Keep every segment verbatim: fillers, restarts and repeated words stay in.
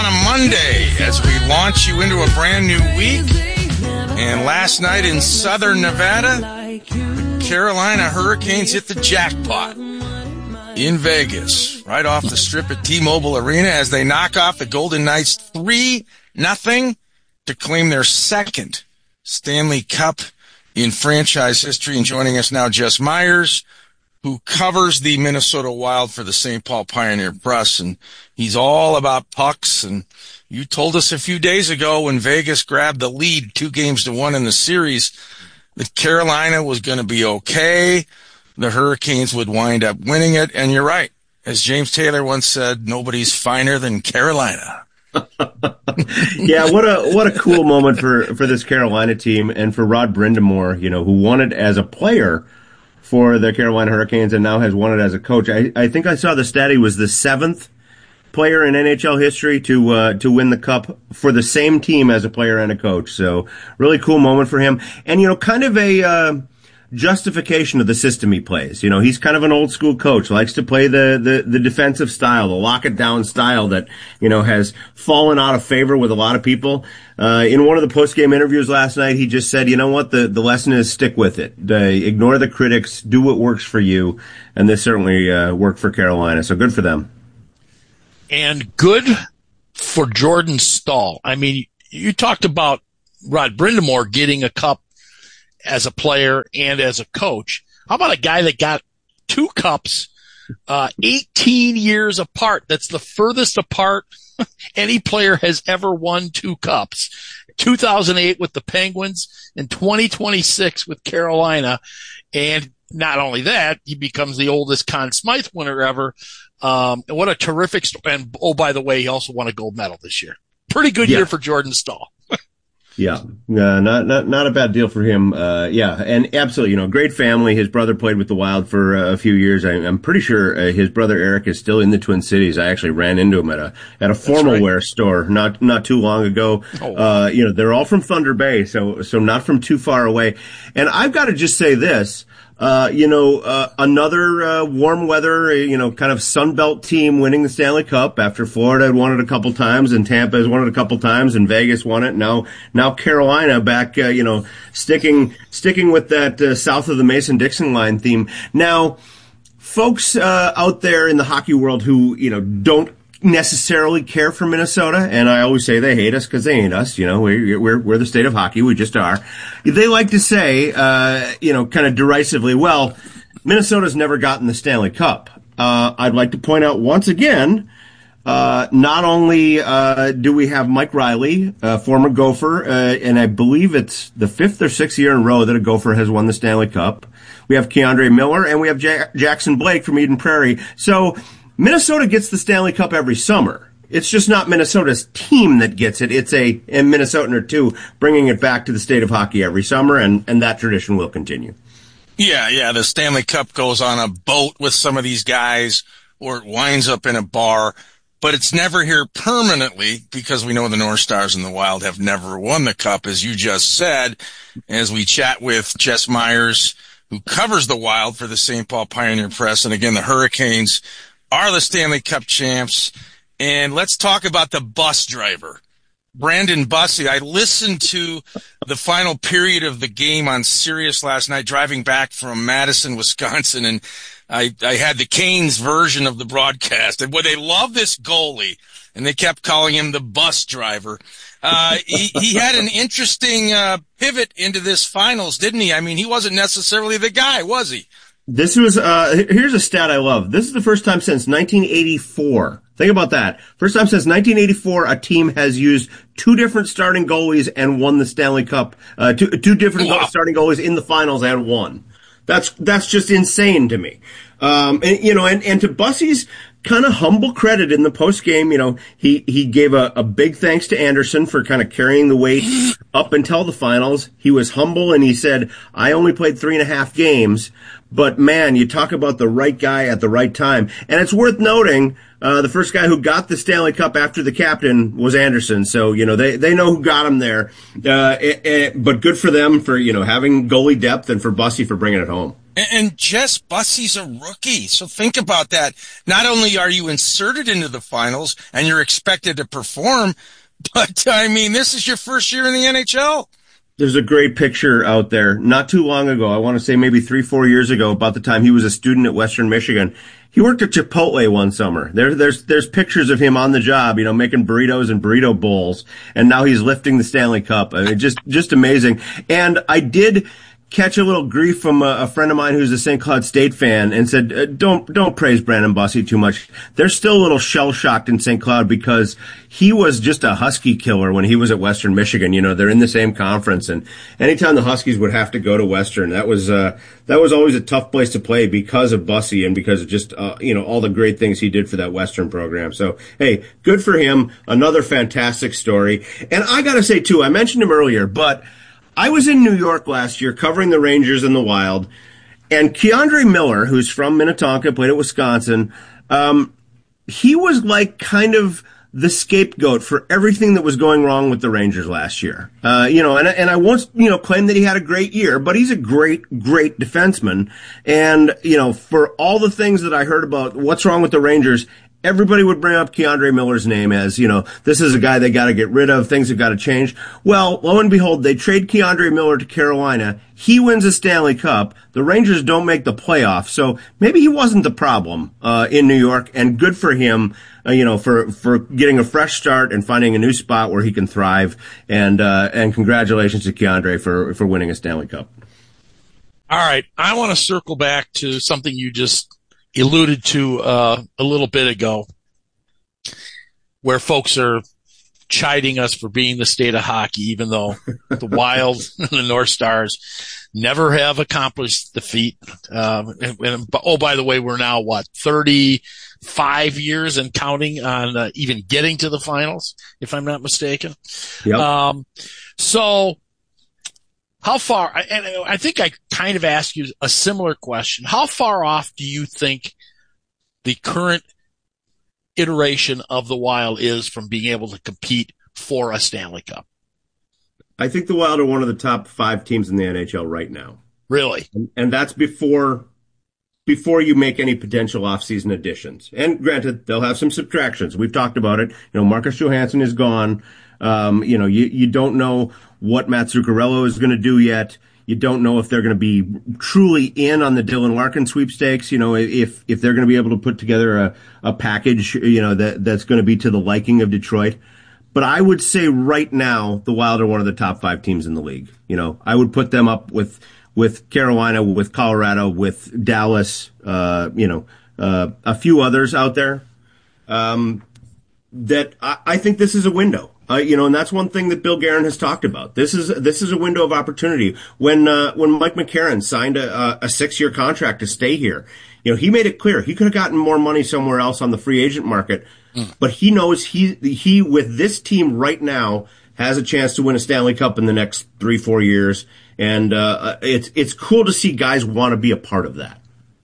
a Monday as we launch you into a brand new week. And last night in Southern Nevada, the Carolina Hurricanes hit the jackpot in Vegas, right off the strip at T-Mobile Arena as they knock off the Golden Knights three nothing to claim their second Stanley Cup in franchise history. And joining us now, Jess Myers, who covers the Minnesota Wild for the Saint Paul Pioneer Press, and he's all about pucks. And you told us a few days ago when Vegas grabbed the lead two games to one in the series that Carolina was going to be okay. The Hurricanes would wind up winning it. And you're right. As James Taylor once said, nobody's finer than Carolina. Yeah, what a what a cool moment for, for this Carolina team and for Rod Brind'Amour, you know, who won it as a player for the Carolina Hurricanes and now has won it as a coach. I, I think I saw the stat he was the seventh player in N H L history to uh, to win the cup for the same team as a player and a coach. So really cool moment for him. And, you know, kind of a uh, justification of the system he plays. You know, he's kind of an old school coach, likes to play the, the, the defensive style, the lock it down style that, you know, has fallen out of favor with a lot of people. Uh, in one of the post-game interviews last night, he just said, you know what, the, the lesson is stick with it. Uh, ignore the critics, do what works for you. And this certainly uh, worked for Carolina, so good for them. And good for Jordan Staal. I mean, you talked about Rod Brind'Amour getting a cup as a player and as a coach. How about a guy that got two cups, uh, eighteen years apart? That's the furthest apart any player has ever won two cups. two thousand eight with the Penguins and twenty twenty-six with Carolina. And not only that, he becomes the oldest Conn Smythe winner ever. Um, and what a terrific story. And oh, by the way, he also won a gold medal this year. Pretty good yeah. year for Jordan Staal. Yeah, uh, not not not a bad deal for him. Uh, yeah, and absolutely, you know, great family. His brother played with the Wild for uh, a few years. I, I'm pretty sure uh, his brother Eric is still in the Twin Cities. I actually ran into him at a at a formal right. wear store not not too long ago. Oh. Uh, you know, they're all from Thunder Bay, so so not from too far away. And I've got to just say this. Uh, you know, uh, another, uh, warm weather, you know, kind of Sunbelt team winning the Stanley Cup after Florida had won it a couple times and Tampa has won it a couple times and Vegas won it. Now, now Carolina back, uh, you know, sticking, sticking with that, uh, south of the Mason-Dixon line theme. Now, folks, uh, out there in the hockey world who, you know, don't necessarily care for Minnesota, and I always say they hate us because they ain't us. You know, we're, we're we're the state of hockey. We just are. They like to say, uh, you know, kind of derisively, well, Minnesota's never gotten the Stanley Cup. Uh, I'd like to point out once again, uh, not only uh, do we have Mike Riley, uh, former Gopher, uh, and I believe it's the fifth or sixth year in a row that a Gopher has won the Stanley Cup. We have Keandre Miller, and we have J- Jackson Blake from Eden Prairie. So Minnesota gets the Stanley Cup every summer. It's just not Minnesota's team that gets it. It's a, a Minnesotan or two bringing it back to the state of hockey every summer, and, and that tradition will continue. Yeah, yeah, the Stanley Cup goes on a boat with some of these guys, or it winds up in a bar, but it's never here permanently because we know the North Stars and the Wild have never won the Cup, as you just said, as we chat with Jess Myers, who covers the Wild for the Saint Paul Pioneer Press, and again, the Hurricanes are the Stanley Cup champs. And let's talk about the bus driver, Brandon Bussi. I listened to the final period of the game on Sirius last night, driving back from Madison, Wisconsin, and I, I had the Canes version of the broadcast. And boy, they love this goalie, and they kept calling him the bus driver. Uh, he, he had an interesting uh, pivot into this finals, didn't he? I mean, he wasn't necessarily the guy, was he? This was, uh, here's a stat I love. This is the first time since nineteen eighty-four. Think about that. First time since nineteen eighty-four, a team has used two different starting goalies and won the Stanley Cup. Uh, two, two different wow. starting goalies in the finals and won. That's, that's just insane to me. Um, and, you know, and, and to Bussi's kind of humble credit in the post game, you know, he, he gave a, a big thanks to Anderson for kind of carrying the weight up until the finals. He was humble and he said, I only played three and a half games. But man, you talk about the right guy at the right time. And it's worth noting, uh, the first guy who got the Stanley Cup after the captain was Anderson. So, you know, they, they know who got him there. Uh, it, it, but good for them for, you know, having goalie depth and for Bussi for bringing it home. And, and Jess Bussey's a rookie. So think about that. Not only are you inserted into the finals and you're expected to perform, but I mean, this is your first year in the N H L. There's a great picture out there not too long ago. I want to say maybe three, four years ago, about the time he was a student at Western Michigan. He worked at Chipotle one summer. There, there's, there's pictures of him on the job, you know, making burritos and burrito bowls. And now he's lifting the Stanley Cup. I mean, just, just amazing. And I did catch a little grief from a, a friend of mine who's a Saint Cloud State fan and said, uh, don't, don't praise Brandon Bussey too much. They're still a little shell-shocked in Saint Cloud because he was just a Husky killer when he was at Western Michigan. You know, they're in the same conference, and anytime the Huskies would have to go to Western, that was, uh, that was always a tough place to play because of Bussey and because of just, uh, you know, all the great things he did for that Western program. So, hey, good for him. Another fantastic story. And I gotta say too, I mentioned him earlier, but I was in New York last year covering the Rangers and the Wild, and Keandre Miller, who's from Minnetonka, played at Wisconsin, um, he was like kind of the scapegoat for everything that was going wrong with the Rangers last year. Uh, you know, and, and I won't, you know, claim that he had a great year, but he's a great, great defenseman. And, you know, for all the things that I heard about what's wrong with the Rangers, everybody would bring up Keandre Miller's name as, you know, this is a guy they got to get rid of. Things have got to change. Well, lo and behold, they trade Keandre Miller to Carolina. He wins a Stanley Cup. The Rangers don't make the playoffs. So maybe he wasn't the problem, uh, in New York, and good for him, uh, you know, for, for getting a fresh start and finding a new spot where he can thrive. And, uh, and congratulations to Keandre for, for winning a Stanley Cup. All right. I want to circle back to something you just alluded to uh, a little bit ago, where folks are chiding us for being the state of hockey, even though the Wild and the North Stars never have accomplished the feat. Um, and, and, oh, by the way, we're now, what, thirty-five years and counting on uh, even getting to the finals, if I'm not mistaken. Yep. Um, so how far, and I think I kind of asked you a similar question. How far off do you think the current iteration of the Wild is from being able to compete for a Stanley Cup? I think the Wild are one of the top five teams in the N H L right now. Really? And, and that's before before you make any potential offseason additions. And granted, they'll have some subtractions. We've talked about it. You know, Marcus Johansson is gone. Um, you know, you, you don't know what Matt Zuccarello is going to do yet. You don't know if they're going to be truly in on the Dylan Larkin sweepstakes. You know, if, if they're going to be able to put together a, a package, you know, that, that's going to be to the liking of Detroit. But I would say right now, the Wild are one of the top five teams in the league. You know, I would put them up with, with Carolina, with Colorado, with Dallas, uh, you know, uh, a few others out there. Um, that I, I think this is a window. Uh, you know, and that's one thing that Bill Guerin has talked about. This is this is a window of opportunity. When uh, when Mike McCarron signed a, a six year contract to stay here, you know, he made it clear he could have gotten more money somewhere else on the free agent market, mm. but he knows he he with this team right now has a chance to win a Stanley Cup in the next three four years, and uh, it's it's cool to see guys want to be a part of that.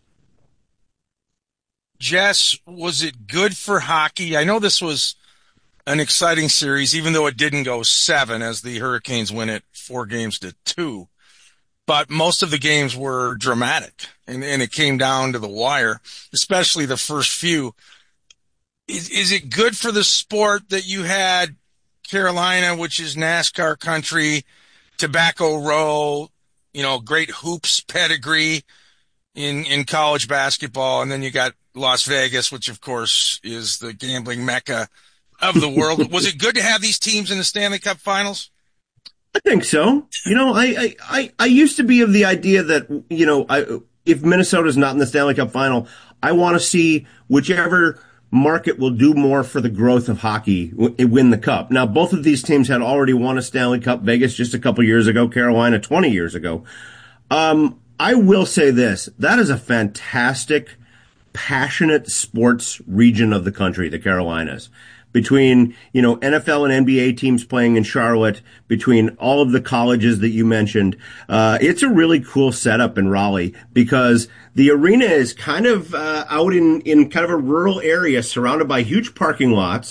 Jess, was it good for hockey? I know this was an exciting series, even though it didn't go seven, as the Hurricanes win it four games to two. But most of the games were dramatic, and, and it came down to the wire, especially the first few. Is, is it good for the sport that you had Carolina, which is NASCAR country, Tobacco Row, you know, great hoops pedigree in, in college basketball, and then you got Las Vegas, which of course is the gambling mecca of the world. Was it good to have these teams in the Stanley Cup Finals? I think so. You know, I, I, I used to be of the idea that, you know, I, if Minnesota's not in the Stanley Cup Final, I want to see whichever market will do more for the growth of hockey win the cup. Now, both of these teams had already won a Stanley Cup. Vegas just a couple years ago, Carolina twenty years ago. Um, I will say this. That is a fantastic, passionate sports region of the country, the Carolinas. Between, you know, N F L and N B A teams playing in Charlotte, between all of the colleges that you mentioned, uh, it's a really cool setup in Raleigh because the arena is kind of, uh, out in, in kind of a rural area surrounded by huge parking lots.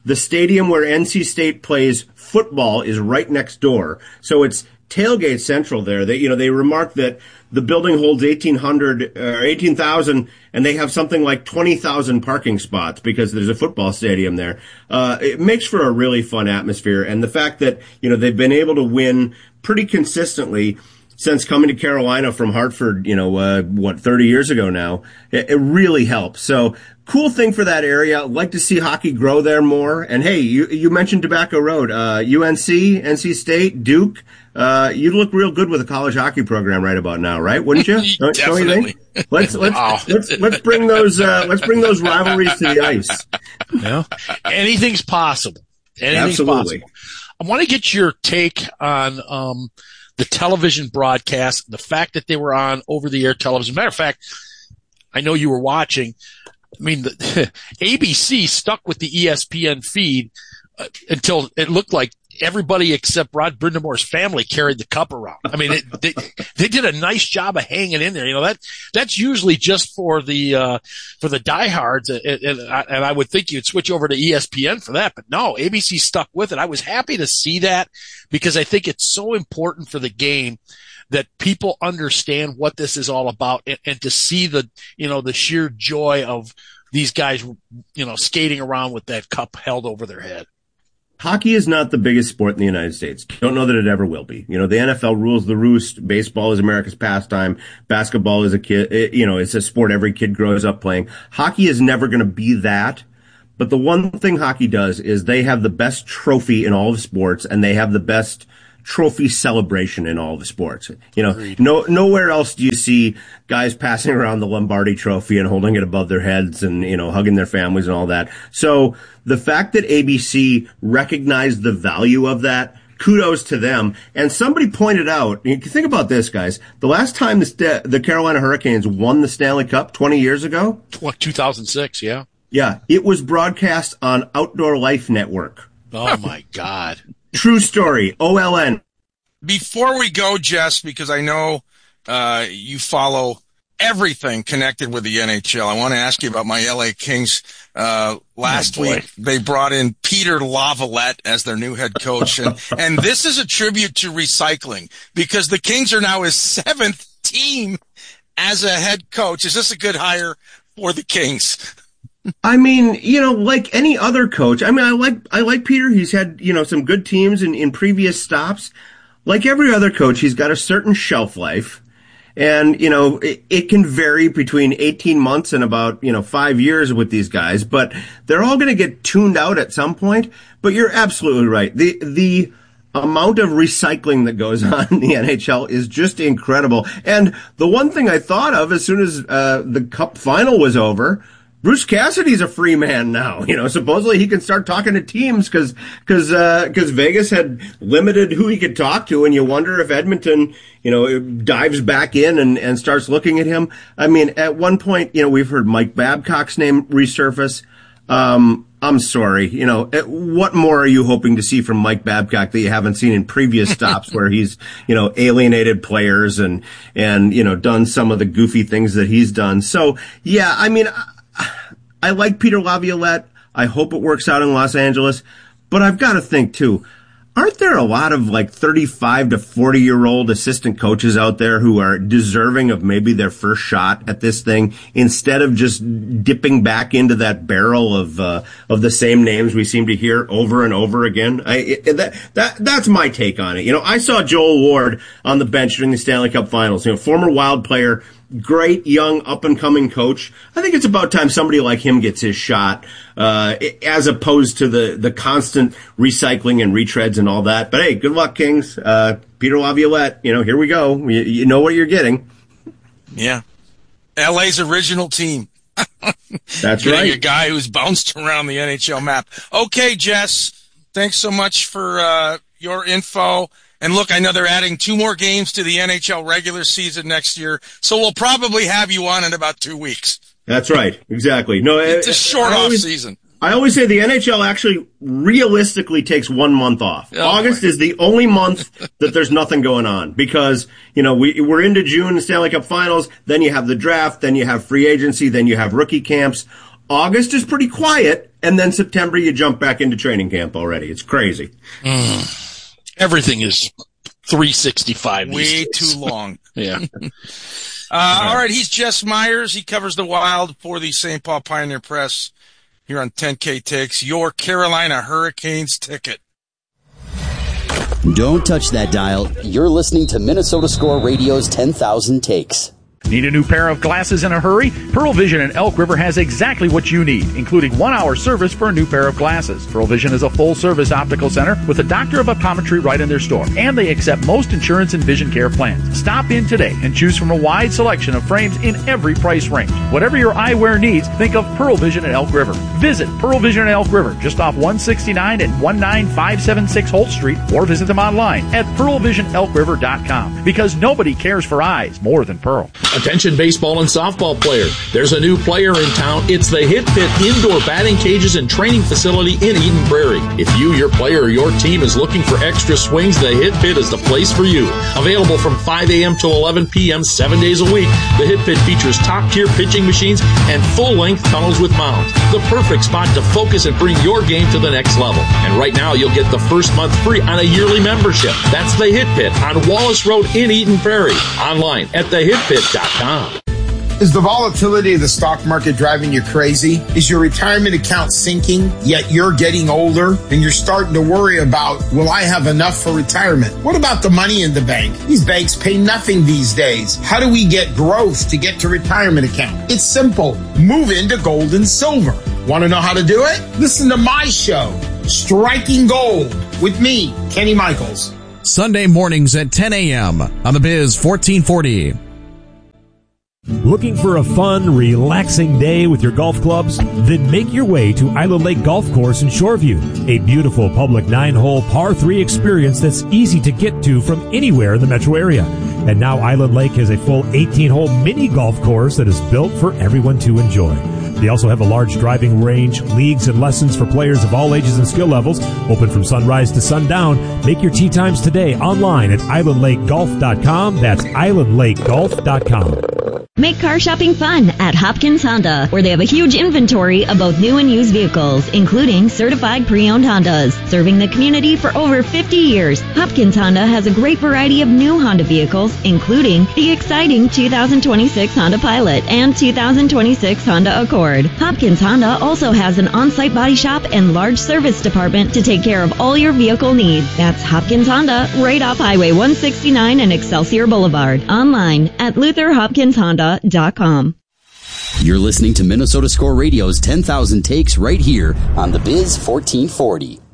The stadium where N C State plays football is right next door. So it's tailgate central there. They, you know, they remark that the building holds eighteen hundred or eighteen thousand, and they have something like twenty thousand parking spots because there's a football stadium there. Uh, it makes for a really fun atmosphere. And the fact that, you know, they've been able to win pretty consistently since coming to Carolina from Hartford, you know, uh, what, thirty years ago now, it, it really helps. So cool thing for that area. I'd like to see hockey grow there more. And hey, you, you mentioned Tobacco Road, uh, U N C, N C State, Duke. Uh, you'd look real good with a college hockey program right about now, right? Wouldn't you? Don't, don't you think? Let's, let's, wow. let's, let's bring those, uh, let's bring those rivalries to the ice. Yeah. Anything's possible. Anything's Absolutely. possible. I want to get your take on, um, the television broadcast, the fact that they were on over-the-air television. Matter of fact, I know you were watching. I mean, the A B C stuck with the E S P N feed uh, until it looked like everybody except Rod Brindamore's family carried the cup around. I mean, it, they, they did a nice job of hanging in there. You know, that, that's usually just for the, uh, for the diehards. And, and, and I would think you'd switch over to E S P N for that, but no, A B C stuck with it. I was happy to see that because I think it's so important for the game that people understand what this is all about and, and to see the, you know, the sheer joy of these guys, you know, skating around with that cup held over their head. Hockey is not the biggest sport in the United States. Don't know that it ever will be. You know, the N F L rules the roost. Baseball is America's pastime. Basketball is a kid, it, you know, it's a sport every kid grows up playing. Hockey is never going to be that. But the one thing hockey does is they have the best trophy in all of sports, and they have the best trophy celebration in all of the sports. You know, Agreed. no, nowhere else do you see guys passing around the Lombardi trophy and holding it above their heads and, you know, hugging their families and all that. So the fact that A B C recognized the value of that, kudos to them. And somebody pointed out, you can think about this, guys, the last time the, the Carolina Hurricanes won the Stanley Cup twenty years ago. two thousand six, yeah. Yeah, it was broadcast on Outdoor Life Network. Oh, my God. True story. O L N. Before we go, Jess, because I know uh you follow everything connected with the N H L, I want to ask you about my L A Kings. Uh last oh, week, they brought in Peter Laviolette as their new head coach. And, and this is a tribute to recycling because the Kings are now his seventh team as a head coach. Is this a good hire for the Kings? I mean, you know, like any other coach, I mean, I like, I like Peter. He's had, you know, some good teams in, in previous stops. Like every other coach, he's got a certain shelf life. And, you know, it, it can vary between eighteen months and about, you know, five years with these guys, but they're all going to get tuned out at some point. But you're absolutely right. The, the amount of recycling that goes on in the N H L is just incredible. And the one thing I thought of as soon as, uh, the Cup final was over, Bruce Cassidy's a free man now. You know, supposedly he can start talking to teams because because uh, because Vegas had limited who he could talk to, and you wonder if Edmonton, you know, dives back in and, and starts looking at him. I mean, at one point, you know, we've heard Mike Babcock's name resurface. Um, I'm sorry, you know, what more are you hoping to see from Mike Babcock that you haven't seen in previous stops where he's, you know, alienated players and and you know done some of the goofy things that he's done. So yeah, I mean. I like Peter Laviolette. I hope it works out in Los Angeles. But I've got to think, too, aren't there a lot of, like, thirty-five to forty-year-old assistant coaches out there who are deserving of maybe their first shot at this thing instead of just dipping back into that barrel of uh, of the same names we seem to hear over and over again? I, it, that, that That's my take on it. You know, I saw Joel Ward on the bench during the Stanley Cup Finals, you know, former Wild player, great young up-and-coming coach. I think it's about time somebody like him gets his shot, uh, as opposed to the, the constant recycling and retreads and all that. But hey, good luck, Kings. Uh, Peter Laviolette, you know, here we go. You, you know what you're getting. Yeah. L A's original team. That's Getting right. a guy who's bounced around the N H L map. Okay, Jess, thanks so much for uh, your info. And look, I know they're adding two more games to the N H L regular season next year, so we'll probably have you on in about two weeks. That's right. Exactly. No, it's a short I off always, season. I always say the N H L actually realistically takes one month off. Oh, August boy. is the only month that there's nothing going on because, you know, we, we're into June, Stanley Cup Finals, then you have the draft, then you have free agency, then you have rookie camps. August is pretty quiet, and then September you jump back into training camp already. It's crazy. Mm. Everything is three sixty-five. Way too long. Yeah. uh, all right, he's Jess Myers. He covers the Wild for the Saint Paul Pioneer Press here on ten K Takes, your Carolina Hurricanes ticket. Don't touch that dial. You're listening to Minnesota Score Radio's ten thousand Takes. Need a new pair of glasses in a hurry? Pearl Vision in Elk River has exactly what you need, including one-hour service for a new pair of glasses. Pearl Vision is a full-service optical center with a doctor of optometry right in their store, and they accept most insurance and vision care plans. Stop in today and choose from a wide selection of frames in every price range. Whatever your eyewear needs, think of Pearl Vision in Elk River. Visit Pearl Vision in Elk River, just off one sixty-nine and one nine five seven six Holt Street, or visit them online at pearl vision elk river dot com, because nobody cares for eyes more than Pearl. Attention baseball and softball players. There's a new player in town. It's the Hit Pit Indoor Batting Cages and Training Facility in Eden Prairie. If you, your player, or your team is looking for extra swings, the Hit Pit is the place for you. Available from five a.m. to eleven p.m. seven days a week, the Hit Pit features top-tier pitching machines and full-length tunnels with mounds. The perfect spot to focus and bring your game to the next level. And right now, you'll get the first month free on a yearly membership. That's the Hit Pit on Wallace Road in Eden Prairie. Online at the hit pit dot com. Is the volatility of the stock market driving you crazy? Is your retirement account sinking, yet you're getting older and you're starting to worry about, will I have enough for retirement? What about the money in the bank? These banks pay nothing these days. How do we get growth to get to retirement account? It's simple. Move into gold and silver. Want to know how to do it? Listen to my show, Striking Gold, with me, Kenny Michaels. Sunday mornings at ten a.m. on the Biz fourteen forty. Looking for a fun, relaxing day with your golf clubs? Then make your way to Island Lake Golf Course in Shoreview, a beautiful public nine-hole par three experience that's easy to get to from anywhere in the metro area. And now Island Lake has a full eighteen-hole mini golf course that is built for everyone to enjoy. They also have a large driving range, leagues and lessons for players of all ages and skill levels, open from sunrise to sundown. Make your tee times today online at island lake golf dot com. That's island lake golf dot com. Make car shopping fun at Hopkins Honda, where they have a huge inventory of both new and used vehicles, including certified pre-owned Hondas. Serving the community for over fifty years, Hopkins Honda has a great variety of new Honda vehicles, including the exciting two thousand twenty-six Honda Pilot and two thousand twenty-six Honda Accord. Hopkins Honda also has an on-site body shop and large service department to take care of all your vehicle needs. That's Hopkins Honda, right off Highway one sixty-nine and Excelsior Boulevard. Online at luther hopkins honda dot com. You're listening to Minnesota Score Radio's ten thousand Takes right here on the Biz fourteen forty.